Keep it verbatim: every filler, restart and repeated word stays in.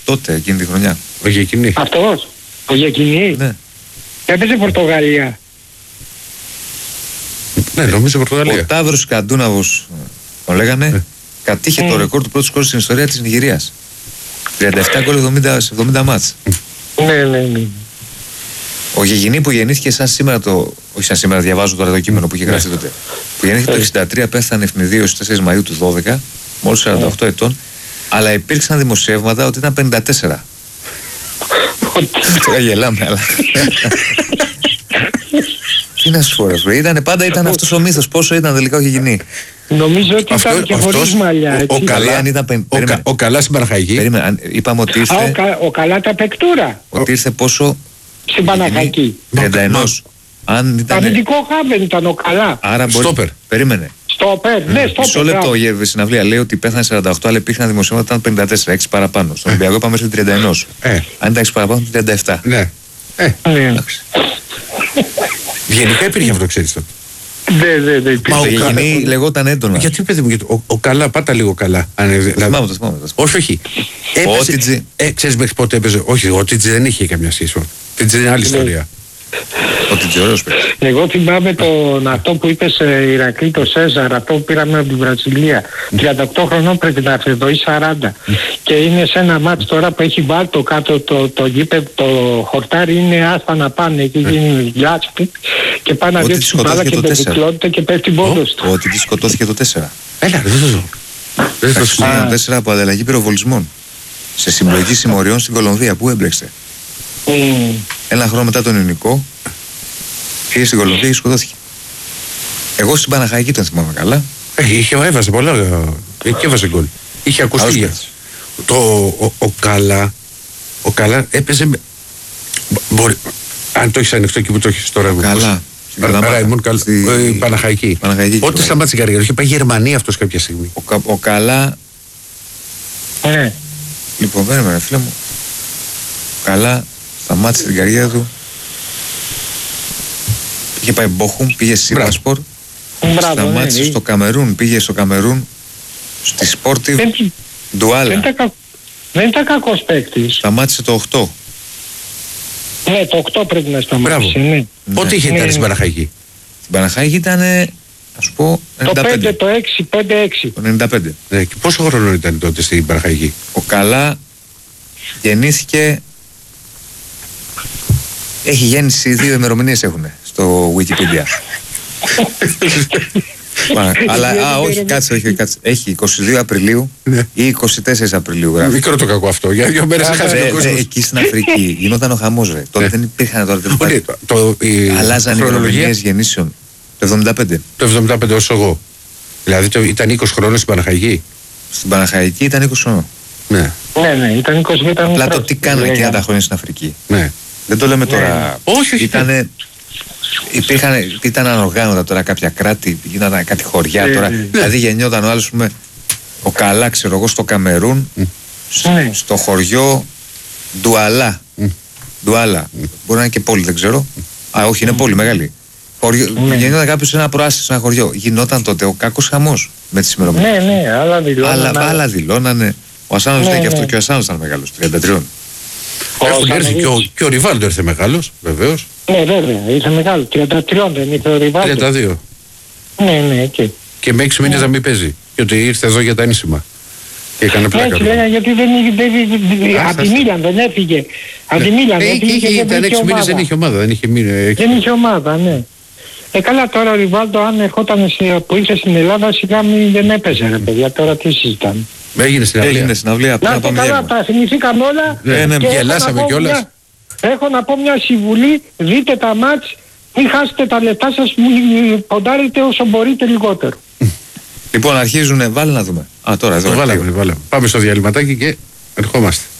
τότε, εκείνη τη χρονιά. Ο Γεκινή. Αυτός, ο Γεκινή. Ναι. Έπαιζε Πορτογαλία. Ναι, νομίζω Πορτογαλία. Ο Ταύρος Καντούναβος, το λέγανε, ε. κατήχε mm. το ρεκόρ του πρώτου σκορ στην ιστορία της Νιγηρίας. τριάντα επτά γκολ σε εβδομήντα μάτς. Ναι, ναι, ναι. Ο Γεγινή που γεννήθηκε σαν σήμερα το. Όχι σαν σήμερα, διαβάζω τώρα το κείμενο που είχε γραφτεί τότε. Που γεννήθηκε το εξήντα τρία, πέθανε ευνηδίως στις τέσσερις Μαΐου του δώδεκα, μόλις σαράντα οκτώ ετών, αλλά υπήρξαν δημοσιεύματα ότι ήταν πενήντα τέσσερα. Τώρα γελάμε, αλλά. Τι να σου πω, ρε. Ήτανε πάντα ήταν αυτός ο μύθος. Πόσο ήταν τελικά ο Γεγινή. Νομίζω ότι αυτό, ήταν και χωρίς μαλλιά. Ο, ο, Καλά, ήταν πεν... ο, κα, ο Καλά στην Παναχαϊκή. Περίμενε, είπαμε ότι ήρθε. Α, ο, κα, ο Καλά τα παικτούρα. Ότι ήρθε πόσο. Στην Παναχαϊκή. τριάντα ένα. Αν ήταν. Αμυντικό χάβεν ήταν ο Καλά. Άρα μπορεί. Στόπερ. Περίμενε. Στόπερ, ναι, στόπερ. Μισό λεπτό η συναυλία λέει ότι πέθανε σαράντα οκτώ, αλλά υπήρχαν δημοσιεύματα ήταν πενήντα τέσσερα, έξι παραπάνω. Στον Ολυμπιακό είπαμε μέχρι τριάντα ένα. Ε. Αν ήταν έξι παραπάνω, τριάντα επτά. Ναι. Ε. Ναι. Γενικά υπήρχε αυτό, ξέρεις τότε. Δεν, δεν, δεν υπήρχε. Μα ο Γεγινή λεγόταν έντονα. Γιατί παιδί μου, γιατί ο, ο Καλά, πάτα λίγο καλά. Θυμάμαι το θυμάμαι. Όχι, όχι. Ο Ότιτζι. Ε, ξέρεις μέχρι πότε έπαιζε. Όχι, ο Ότιτζι δεν είχε καμιά σχέση. Ο Ότιτζι είναι άλλη ιστορία. Ο Ότιτζι ωραίος παίκτης. Εγώ θυμάμαι τον αυτό που είπε σε Ηρακλή, το Σέζαρ, αυτό που πήραμε από την Βραζιλία. τριάντα οκτώ χρονών πρέπει να έρθει εδώ ή σαράντα. Και είναι σε ένα μάτς τώρα που έχει βάλει το κάτω το, το γήπεδο, το χορτάρι είναι άστα να πάνε και γίνει λάσπη και πάνε να δει την μπάλα και το δικλώνεται και πέφτει πόντος του. Ο Ότιτζι σκοτώθηκε το τέσσερα. Έλα, δεν το δω. Το τέσσερα από ανταλλαγή πυροβολισμών. Σε συμπλοκή συμμοριών στην Κολομβία. Πού έμπλεξε. Ένα χρόνο μετά τον Ιουνικό πήγε στην Κολομβία και σκοτώθηκε. Εγώ στην Παναχαϊκή τον θυμάμαι καλά. Ε, είχε, έβαζε πολλά. Και έβαζε γκολ. Είχε ακουστεί. Το, ο, ο Καλά, ο Καλά έπαιζε με, μπορεί, αν το έχεις ανοιχτό εκεί που το έχεις τώρα. Καλά. Ραϊμόν Καλά. Παναχαϊκή. Ό,τι σταμάτησε η καριέρα. Είχε πάει Γερμανία αυτός κάποια στιγμή. Ο, ο Καλά. Ναι. Λοιπόν, βέβαια, φίλε μου. Ο Καλά σταμάτησε την καριέρα του. Είχε πάει Μπόχουμ, πήγε στη Σίβασπορ. Σταμάτησε στο Καμερούν, πήγε στο Καμερούν. Στη Σπόρτιβ. Ντουάλα. Δεν ήταν κακός παίκτης. Σταμάτησε το οκτώ. Ναι, το οκτώ πρέπει να σταματήσει. Ναι. Πότε είχε ήταν στην Παναχαϊκή. Στην Παναχαϊκή ήταν, ας σου πω, ενενήντα πέντε. Το πέντε, το έξι, πέντε έξι. Το ενενήντα πέντε. Ναι, και πόσο χρόνο ήταν τότε στην Παναχαϊκή. Ο Καλά γεννήθηκε. Έχει γέννηση, δύο ημερομηνίες έχουν στο Wikipedia. Αλλά, α, όχι, κάτσε, όχι, κάτσε. Έχει είκοσι δύο Απριλίου ή είκοσι τέσσερα Απριλίου γράφει. Μικρό το κακό αυτό, για δύο μέρες έχασε ο κόσμος. Εκεί στην Αφρική γινόταν ο χαμός, ρε. Τότε δεν υπήρχαν τώρα τέτοια. Αλλάζαν οι ημερομηνίες γεννήσεων. Το εβδομήντα πέντε. Το εβδομήντα πέντε όσο εγώ. Δηλαδή ήταν είκοσι χρόνων στην Παναχαϊκή. Στην Παναχαϊκή ήταν είκοσι χρόνων. Ναι, ναι, ναι, ήταν είκοσι. Απλά το τι κάνανε εκείνα τα χρόνια στην Αφρική. Δεν το λέμε τώρα. Όχι, όχι. Ήτανε, υπήρχαν, ήταν ανοργάνωτα τώρα κάποια κράτη, γίνονταν κάτι χωριά ε, τώρα. Ε, δηλαδή γεννιόταν ο άλλος, πούμε, ο Καλά, ξέρω εγώ, στο Καμερούν, mm. στο, mm. στο χωριό Ντουαλά. Mm. Ντουάλα. Mm. Μπορεί να είναι και πόλη, δεν ξέρω. Mm. Α, όχι, είναι mm. πόλη μεγάλη. Χωριό, mm. Γεννιόταν κάποιος σε ένα προάστιο, σε ένα χωριό. Γινόταν τότε ο κακός χαμός με τις ημερομηνίες. Ναι, ναι, άλλα δηλώνανε. Άλλα, άλλα δηλώνανε. Ο Ασάνος ναι, λέει ναι. Και αυτό, και ο Ασάνος ήταν μεγάλος, τριάντα τρία. Έχουν έρθει και ο, και ο Ριβάλντο ήρθε μεγάλος, βεβαίως. Ναι, βέβαια, ήρθε μεγάλο. τριάντα τρία δεν ήρθε ο Ριβάλντο. τριάντα δύο. Ναι, ναι, εκεί. Και με έξι μήνες να μην παίζει. Και ότι ήρθε εδώ για τα ένσημα. Και έκανε πλάκα. Έτσι λέγανε γιατί δεν είχε. Από τη Μίλαν δεν έφυγε. Από τη Μίλαν δεν έφυγε. Ήταν έξι μήνες δεν είχε ομάδα. Δεν είχε, δεν είχε ομάδα, ναι. Ε, καλά τώρα ο Ριβάλντο αν ερχόταν που ήρθε στην Ελλάδα σιγά μην δεν έπαιζε ρε παιδιά. Τώρα τι συζητάμε. Έγινε στην αυλία. Έγινε στην αυλία. Να το καλά, τα θυμηθήκαμε όλα. Ναι, ναι, γελάσαμε κιόλας. Έχω να πω μια συμβουλή, δείτε τα μάτς, μην χάσετε τα λεπτά σας, μην ποντάρετε όσο μπορείτε λιγότερο. Λοιπόν, αρχίζουνε, βάλε να δούμε. Α, τώρα εδώ. Βάλαμε, βάλαμε. Πάμε στο διαλυματάκι και ερχόμαστε.